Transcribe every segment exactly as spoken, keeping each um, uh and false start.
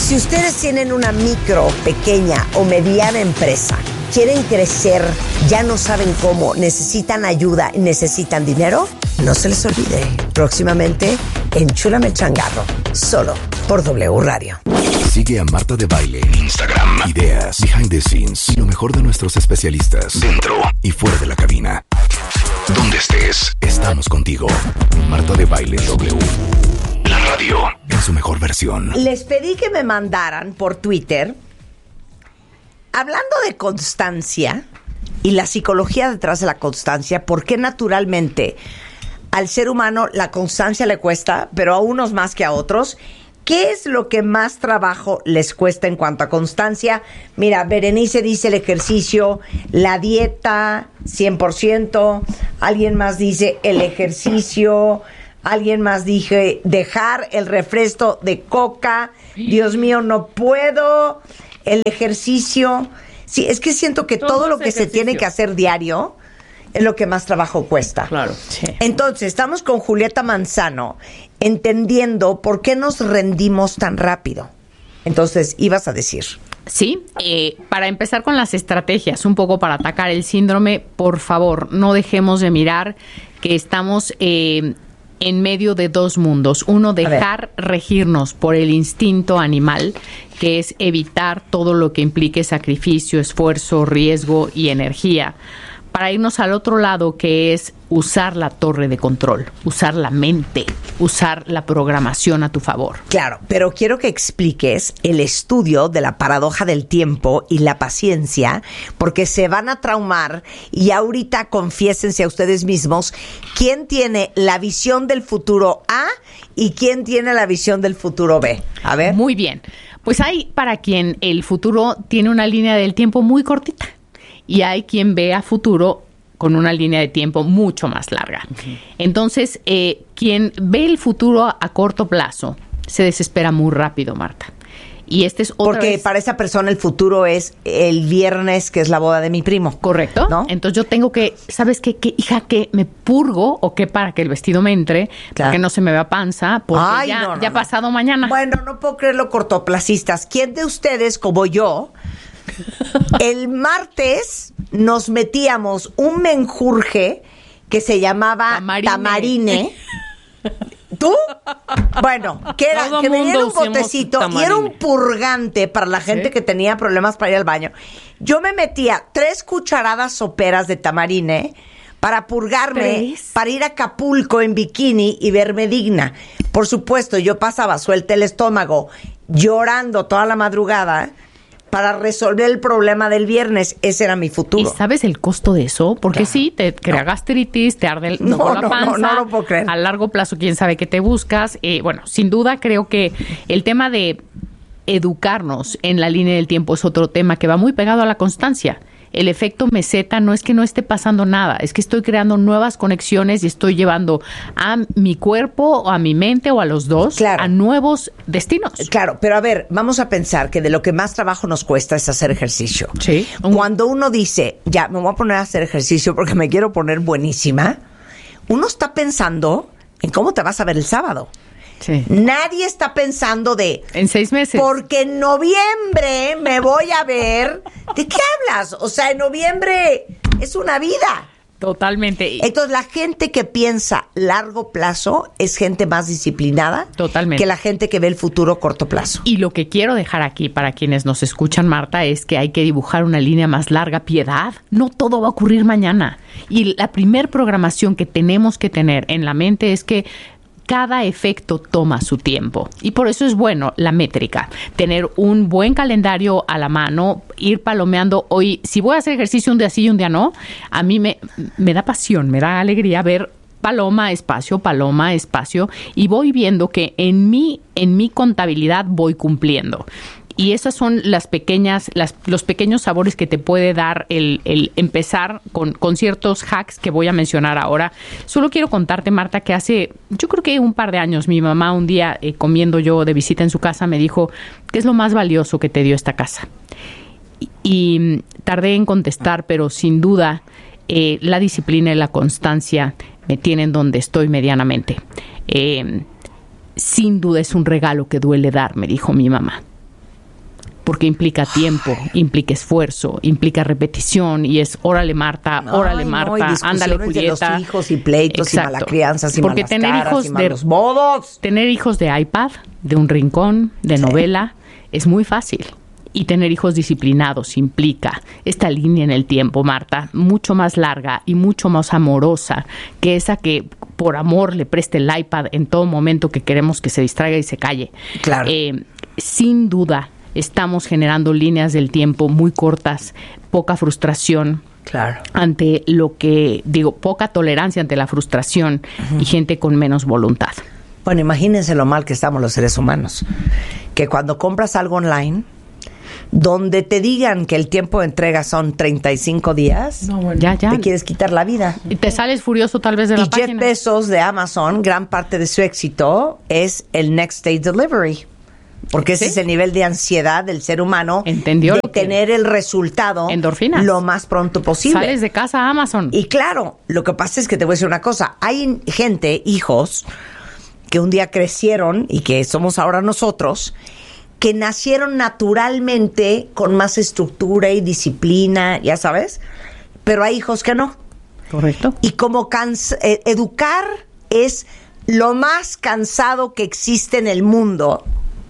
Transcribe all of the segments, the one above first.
Si ustedes tienen una micro, pequeña o mediana empresa, quieren crecer, ya no saben cómo, necesitan ayuda y necesitan dinero, no se les olvide, próximamente Enchúlame el Changarro, solo por W Radio. Sigue a Marta de Baile en Instagram. Ideas, behind the scenes y lo mejor de nuestros especialistas dentro y fuera de la cabina. Donde estés, estamos contigo. Marta de Baile W. La radio en su mejor versión. Les pedí que me mandaran por Twitter, hablando de constancia y la psicología detrás de la constancia, por qué naturalmente al ser humano la constancia le cuesta, pero a unos más que a otros. ¿Qué es lo que más trabajo les cuesta en cuanto a constancia? Mira, Berenice dice el ejercicio, la dieta, cien por ciento. Alguien más dice el ejercicio. Alguien más dije dejar el refresco de coca. Dios mío, no puedo. El ejercicio. Sí, es que siento que todo, todo lo que ejercicio. se tiene que hacer diario es lo que más trabajo cuesta. Claro. Sí. Entonces, estamos con Julieta Manzano, entendiendo por qué nos rendimos tan rápido. Entonces, ibas a decir. Sí, eh, para empezar con las estrategias, un poco para atacar el síndrome, por favor, no dejemos de mirar que estamos eh, en medio de dos mundos. Uno, dejar regirnos por el instinto animal, que es evitar todo lo que implique sacrificio, esfuerzo, riesgo y energía, para irnos al otro lado, que es usar la torre de control, usar la mente, usar la programación a tu favor. Claro, pero quiero que expliques el estudio de la paradoja del tiempo y la paciencia, porque se van a traumar y ahorita confiésense a ustedes mismos quién tiene la visión del futuro A y quién tiene la visión del futuro B. A ver. Muy bien. Pues hay para quien el futuro tiene una línea del tiempo muy cortita. Y hay quien ve a futuro con una línea de tiempo mucho más larga. Uh-huh. Entonces, eh, quien ve el futuro a, a corto plazo se desespera muy rápido, Marta. Y este es otra Porque vez... para esa persona el futuro es el viernes, que es la boda de mi primo. Correcto. ¿No? Entonces yo tengo que, ¿sabes qué? ¿Qué hija, qué? ¿Me purgo o qué para que el vestido me entre? Claro. Para que no se me vea panza, porque Ay, ya, no, no, ya no. pasado mañana. Bueno, no puedo creerlo, cortoplacistas. ¿Quién de ustedes, como yo... El martes nos metíamos un menjurje que se llamaba tamarine. tamarine. ¿Tú? Bueno, que era Todo que me diera un botecito y era un purgante para la gente ¿Sí? que tenía problemas para ir al baño. Yo me metía tres cucharadas soperas de tamarine para purgarme, ¿Tres? para ir a Acapulco en bikini y verme digna. Por supuesto, yo pasaba suelta el estómago, llorando toda la madrugada para resolver el problema del viernes. Ese era mi futuro. ¿Y sabes el costo de eso? Porque claro. sí, te crea no. gastritis, te arde el, no, la no, panza. No, no, no lo puedo creer. A largo plazo, quién sabe qué te buscas. Eh, bueno, sin duda creo que el tema de educarnos en la línea del tiempo es otro tema que va muy pegado a la constancia. El efecto meseta no es que no esté pasando nada, es que estoy creando nuevas conexiones y estoy llevando a mi cuerpo o a mi mente o a los dos claro. a nuevos destinos. Claro, pero a ver, vamos a pensar que de lo que más trabajo nos cuesta es hacer ejercicio. Sí. Cuando uno dice, ya, me voy a poner a hacer ejercicio porque me quiero poner buenísima, uno está pensando en cómo te vas a ver el sábado. Sí. Nadie está pensando de... En seis meses. Porque en noviembre me voy a ver... ¿De qué hablas? O sea, en noviembre es una vida. Totalmente. Entonces, la gente que piensa largo plazo es gente más disciplinada. Totalmente. Que la gente que ve el futuro corto plazo. Y lo que quiero dejar aquí para quienes nos escuchan, Marta, es que hay que dibujar una línea más larga. Piedad. No todo va a ocurrir mañana. Y la primer programación que tenemos que tener en la mente es que cada efecto toma su tiempo. Y por eso es bueno la métrica. Tener un buen calendario a la mano, ir palomeando. Hoy, si voy a hacer ejercicio un día sí y un día no, a mí me, me da pasión, me da alegría ver paloma, espacio, paloma, espacio. Y voy viendo que en mi, en mi contabilidad voy cumpliendo. Y esas son las pequeñas, las, los pequeños sabores que te puede dar el, el empezar con, con ciertos hacks que voy a mencionar ahora. Solo quiero contarte, Marta, que hace, yo creo que un par de años, mi mamá un día eh, comiendo yo de visita en su casa me dijo, ¿qué es lo más valioso que te dio esta casa? Y, y tardé en contestar, pero sin duda eh, la disciplina y la constancia me tienen donde estoy medianamente. Eh, sin duda es un regalo que duele dar, me dijo mi mamá. porque implica tiempo, implica esfuerzo, implica repetición y es órale Marta, órale Ay, Marta, no, y ándale Julieta. De los hijos y pleitos. Exacto. Y malacrianzas y porque malas tener caras hijos y malos de modos. Tener hijos de iPad, de un rincón, de sí. novela, es muy fácil. Y tener hijos disciplinados implica esta línea en el tiempo, Marta, mucho más larga y mucho más amorosa que esa que por amor le preste el iPad en todo momento que queremos que se distraiga y se calle. Claro. Eh, sin duda, estamos generando líneas del tiempo muy cortas, poca frustración. Claro. Ante lo que, digo, poca tolerancia ante la frustración uh-huh. y gente con menos voluntad. Bueno, imagínense lo mal que estamos los seres humanos. Que cuando compras algo online, donde te digan que el tiempo de entrega son treinta y cinco días, no, bueno. ya, ya. te quieres quitar la vida. Y te sales furioso tal vez de la y página. Jeff Bezos de Amazon, gran parte de su éxito es el next day delivery. Porque ese ¿Sí? es el nivel de ansiedad del ser humano. Entendió de tener el resultado endorfinas. Lo más pronto posible. Sales de casa a Amazon. Y claro, lo que pasa es que te voy a decir una cosa. Hay gente, hijos, que un día crecieron y que somos ahora nosotros, que nacieron naturalmente con más estructura y disciplina, ya sabes, pero hay hijos que no. Correcto. Y como cansa- eh, educar es lo más cansado que existe en el mundo,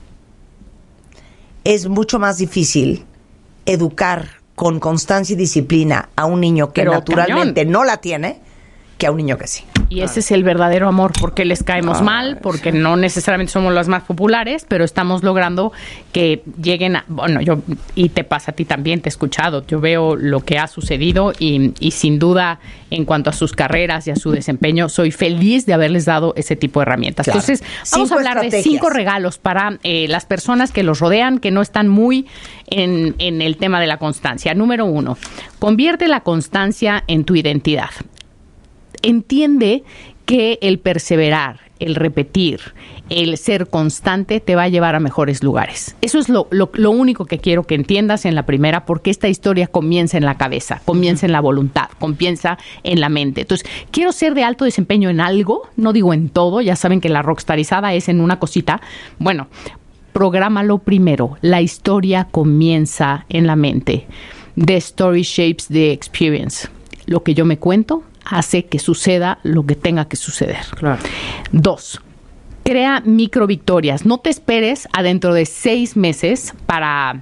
es mucho más difícil educar con constancia y disciplina a un niño que pero naturalmente cañón. no la tiene que a un niño que sí. Y ese es el verdadero amor, porque les caemos Ay, mal, porque no necesariamente somos las más populares, pero estamos logrando que lleguen a... Bueno, yo, y te pasa a ti también, te he escuchado, yo veo lo que ha sucedido y, y sin duda, en cuanto a sus carreras y a su desempeño, soy feliz de haberles dado ese tipo de herramientas. Claro. Entonces, vamos cinco a hablar de cinco regalos para eh, las personas que los rodean, que no están muy en, en el tema de la constancia. Número uno, convierte la constancia en tu identidad. Entiende que el perseverar, el repetir, el ser constante te va a llevar a mejores lugares. Eso es lo, lo, lo único que quiero que entiendas en la primera, porque esta historia comienza en la cabeza, comienza en la voluntad, comienza en la mente. Entonces, quiero ser de alto desempeño en algo, no digo en todo, ya saben que la rockstarizada es en una cosita. Bueno, prográmalo primero. La historia comienza en la mente. The story shapes the experience. Lo que yo me cuento hace que suceda lo que tenga que suceder. Claro. Dos, crea micro victorias. No te esperes a dentro de seis meses para,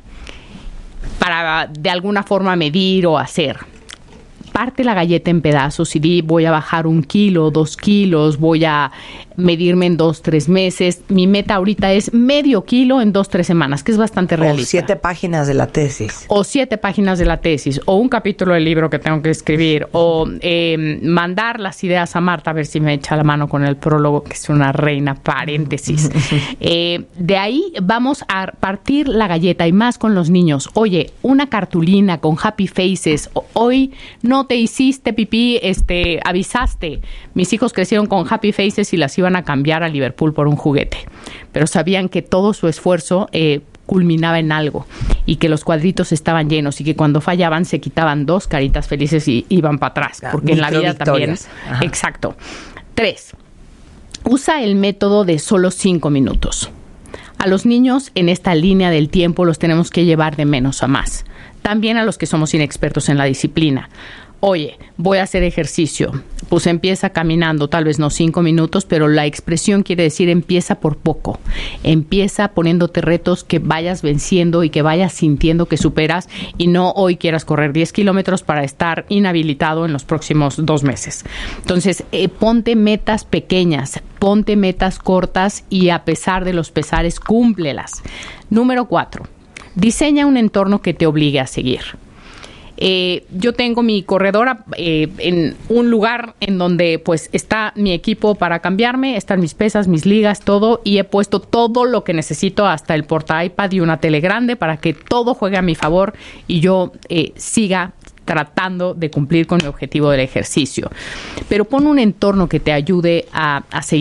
para de alguna forma medir o hacer. Parte la galleta en pedazos y di, voy a bajar un kilo, dos kilos, voy a medirme en dos, tres meses. Mi meta ahorita es medio kilo en dos, tres semanas, que es bastante realista. O siete páginas de la tesis. O siete páginas de la tesis, o un capítulo del libro que tengo que escribir, o eh, mandar las ideas a Marta a ver si me echa la mano con el prólogo, que es una reina, paréntesis. eh, de ahí vamos a partir la galleta, y más con los niños. Oye, una cartulina con happy faces. Hoy no te hiciste pipí, este, avisaste. Mis hijos crecieron con happy faces y las iban a cambiar a Liverpool por un juguete, pero sabían que todo su esfuerzo eh, culminaba en algo y que los cuadritos estaban llenos y que cuando fallaban se quitaban dos caritas felices y iban para atrás, porque en la vida también. Ajá. Exacto. Tres, usa el método de solo cinco minutos. A los niños en esta línea del tiempo los tenemos que llevar de menos a más. También a los que somos inexpertos en la disciplina. Oye, voy a hacer ejercicio. Pues empieza caminando, tal vez no cinco minutos, pero la expresión quiere decir empieza por poco. Empieza poniéndote retos que vayas venciendo y que vayas sintiendo que superas, y no hoy quieras correr diez kilómetros para estar inhabilitado en los próximos dos meses. Entonces, eh, ponte metas pequeñas, ponte metas cortas y a pesar de los pesares, cúmplelas. Número cuatro, diseña un entorno que te obligue a seguir. Eh, yo tengo mi corredora eh, en un lugar en donde pues está mi equipo para cambiarme, están mis pesas, mis ligas, todo, y he puesto todo lo que necesito, hasta el porta iPad y una tele grande, para que todo juegue a mi favor y yo eh, siga tratando de cumplir con mi objetivo del ejercicio. Pero pon un entorno que te ayude a, a seguir.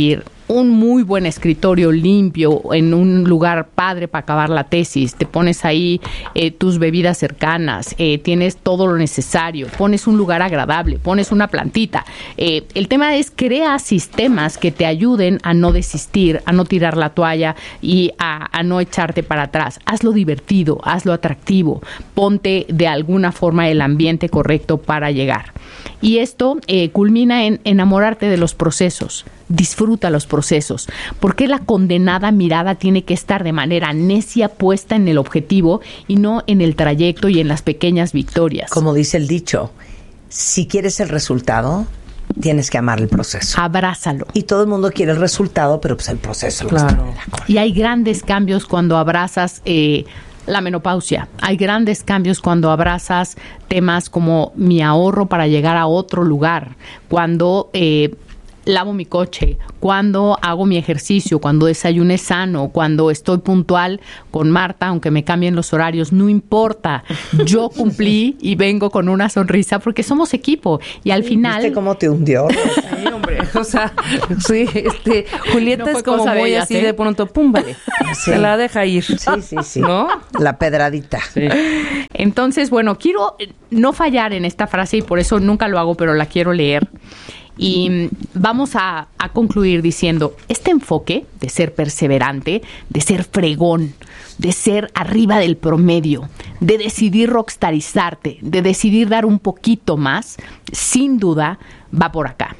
un muy buen escritorio limpio, en un lugar padre para acabar la tesis, te pones ahí eh, tus bebidas cercanas, eh, tienes todo lo necesario, pones un lugar agradable, pones una plantita. Eh, el tema es crea sistemas que te ayuden a no desistir, a no tirar la toalla y a, a no echarte para atrás. Hazlo divertido, hazlo atractivo, ponte de alguna forma el ambiente correcto para llegar. Y esto eh, culmina en enamorarte de los procesos. Disfruta los procesos. ¿Por qué la condenada mirada tiene que estar de manera necia puesta en el objetivo y no en el trayecto y en las pequeñas victorias? Como dice el dicho, si quieres el resultado, tienes que amar el proceso. Abrázalo. Y todo el mundo quiere el resultado, pero pues el proceso. Claro. Y hay grandes cambios cuando abrazas eh, la menopausia. Hay grandes cambios cuando abrazas temas como mi ahorro para llegar a otro lugar, cuando eh, lavo mi coche, cuando hago mi ejercicio, cuando desayuné sano, cuando estoy puntual con Marta, aunque me cambien los horarios, no importa. Yo cumplí y vengo con una sonrisa porque somos equipo. Y al final... ¿Viste cómo te hundió? Sí, hombre. O sea, sí, este, Julieta No es como muy ellas, así ¿eh? de pronto, pum, vale. Sí. Se la deja ir. Sí, sí, sí. ¿No? La pedradita. Sí. Entonces, bueno, quiero no fallar en esta frase y por eso nunca lo hago, pero la quiero leer. Y vamos a, a concluir diciendo, este enfoque de ser perseverante, de ser fregón, de ser arriba del promedio, de decidir rockstarizarte, de decidir dar un poquito más, sin duda va por acá.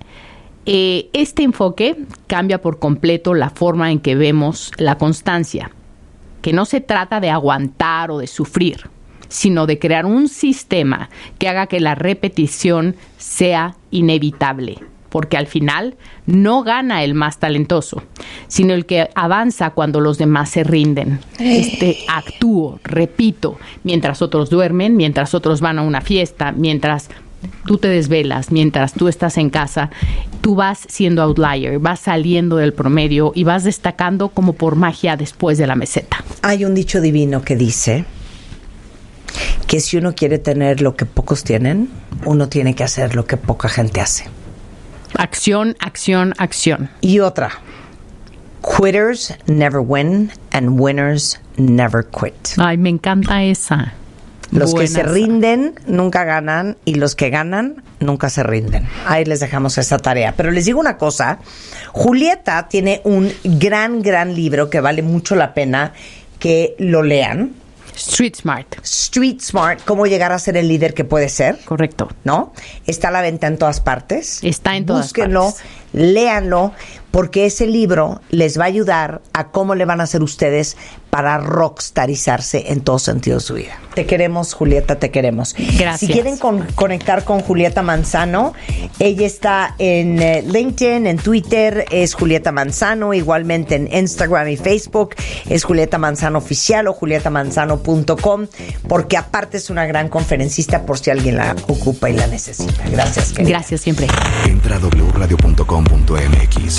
Eh, este enfoque cambia por completo la forma en que vemos la constancia, que no se trata de aguantar o de sufrir, sino de crear un sistema que haga que la repetición sea inevitable, porque al final no gana el más talentoso, sino el que avanza cuando los demás se rinden. Este actúo, repito, mientras otros duermen, mientras otros van a una fiesta, mientras tú te desvelas, mientras tú estás en casa, tú vas siendo outlier, vas saliendo del promedio y vas destacando como por magia después de la meseta. Hay un dicho divino que dice que si uno quiere tener lo que pocos tienen, uno tiene que hacer lo que poca gente hace. Acción, acción, acción. Y otra, quitters never win and winners never quit. Ay, me encanta esa. Los Buenas. que se rinden nunca ganan y los que ganan nunca se rinden. Ahí les dejamos esa tarea. Pero les digo una cosa, Julieta tiene un gran, gran libro que vale mucho la pena que lo lean. Street Smart. Street Smart, cómo llegar a ser el líder que puede ser. Correcto. ¿No? Está a la venta en todas partes. Está en todas Búsquenlo, partes. léanlo, porque ese libro les va a ayudar a cómo le van a hacer ustedes para rockstarizarse en todo sentido de su vida. Te queremos, Julieta, te queremos. Gracias. Si quieren con- conectar con Julieta Manzano, ella está en eh, LinkedIn, en Twitter, es Julieta Manzano, igualmente en Instagram y Facebook, es Julieta Manzano Oficial o julieta manzano punto com, porque aparte es una gran conferencista por si alguien la ocupa y la necesita. Gracias, querida. Gracias siempre. Entra a doble u radio punto com punto m x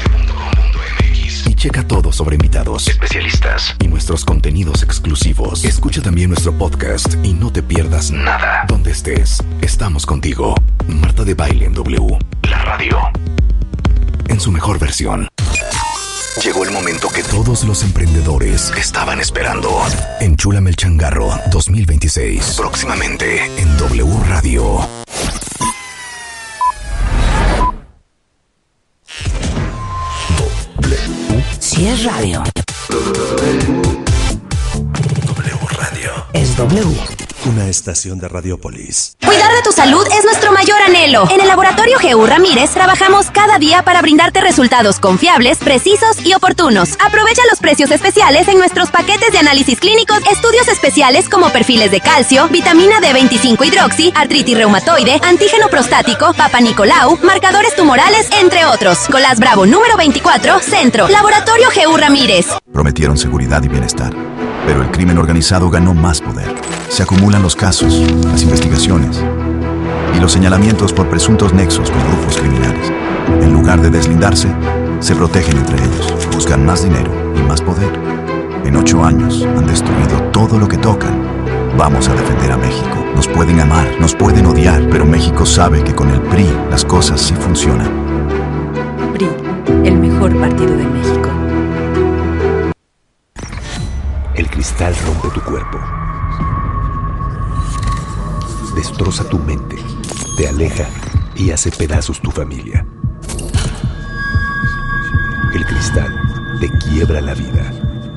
y checa todo sobre invitados, especialistas y nuestros contenidos exclusivos. Escucha también nuestro podcast y no te pierdas nada. Donde estés, estamos contigo. Marta de Baile en W, la radio, en su mejor versión. Llegó el momento que todos los emprendedores estaban esperando. Enchúlame el changarro dos mil veintiséis. Próximamente en W Radio. Si es radio, W Radio. es W. Una estación de Radiopolis. Cuidar de tu salud es nuestro mayor anhelo. En el Laboratorio G U Ramírez trabajamos cada día para brindarte resultados confiables, precisos y oportunos. Aprovecha los precios especiales en nuestros paquetes de análisis clínicos, estudios especiales como perfiles de calcio, vitamina D veinticinco hidroxi, artritis reumatoide, antígeno prostático, Papa Nicolau, marcadores tumorales, entre otros. Colas Bravo número veinticuatro, Centro. Laboratorio G U Ramírez. Prometieron seguridad y bienestar, pero el crimen organizado ganó más poder. Se acumulan los casos, las investigaciones y los señalamientos por presuntos nexos con grupos criminales. En lugar de deslindarse, se protegen entre ellos, buscan más dinero y más poder. En ocho años han destruido todo lo que tocan. Vamos a defender a México. Nos pueden amar, nos pueden odiar, pero México sabe que con el P R I las cosas sí funcionan. P R I, el mejor mejor partido de México. El cristal rompe tu cuerpo, destroza tu mente, te aleja y hace pedazos tu familia. El cristal te quiebra la vida.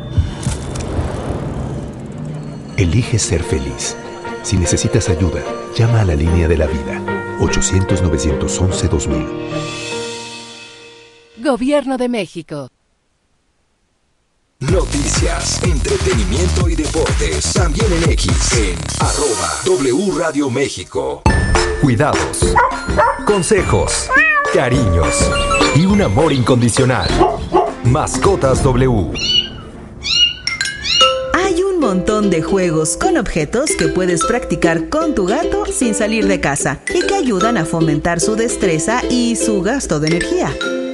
Elige ser feliz. Si necesitas ayuda, llama a la línea de la vida. ochocientos, novecientos once, dos mil. Gobierno de México. Noticias, entretenimiento y deportes. También en X, en arroba W Radio México. Cuidados, consejos, cariños y un amor incondicional. Mascotas W. Hay un montón de juegos con objetos que puedes practicar con tu gato sin salir de casa y que ayudan a fomentar su destreza y su gasto de energía.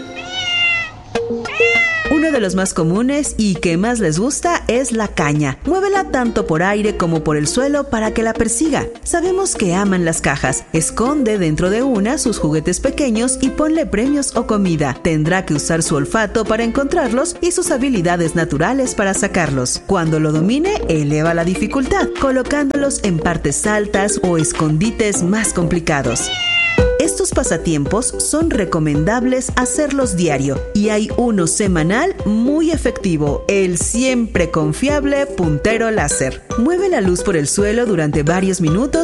Uno de los más comunes y que más les gusta es la caña. Muévela tanto por aire como por el suelo para que la persiga. Sabemos que aman las cajas. Esconde dentro de una sus juguetes pequeños y ponle premios o comida. Tendrá que usar su olfato para encontrarlos y sus habilidades naturales para sacarlos. Cuando lo domine, eleva la dificultad, colocándolos en partes altas o escondites más complicados. Estos pasatiempos son recomendables hacerlos diario y hay uno semanal muy efectivo, el siempre confiable puntero láser. Mueve la luz por el suelo durante varios minutos